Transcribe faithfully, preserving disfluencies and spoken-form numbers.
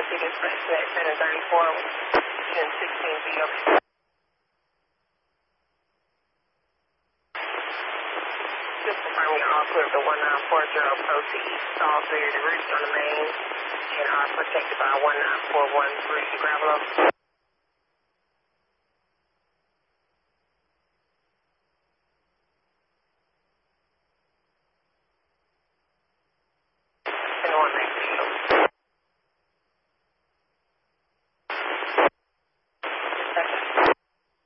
Traffic Express at seven thirty-four, ten sixteen V O. Just confirming all clear of the one nine four zero proceed. All clear to reach on the main and are protected by one nine four one three gravel up. And one next to you. That's